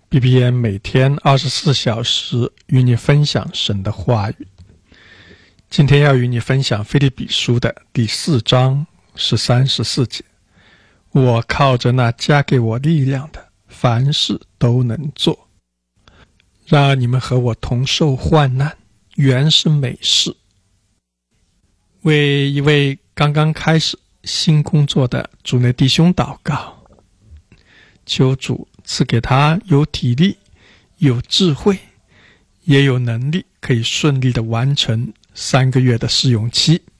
BBN 每天24小时与你分享神的话语。今天要与你分享腓立比书的第4章13、14节。我靠着那加给我力量的，凡事都能做。然而你们和我同受患难，原是美事。为一位刚刚开始新工作的主内弟兄祷告，求主赐给他有体力、有智慧，也有能力，可以顺利地完成3个月的试用期。